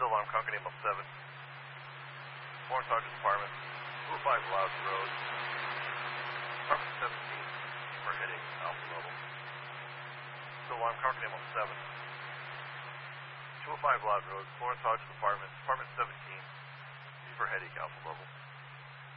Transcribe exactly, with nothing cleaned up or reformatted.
Still alarm, Concord Ambulance seven. Warren Sergeant's Department, two oh five Louds Road. Department seventeen, we're heading Alpha level. Still alarm, Concord Ambulance seven. two oh five Louds Road, Florence Sergeant's Department, Department seventeen, for headache Alpha level.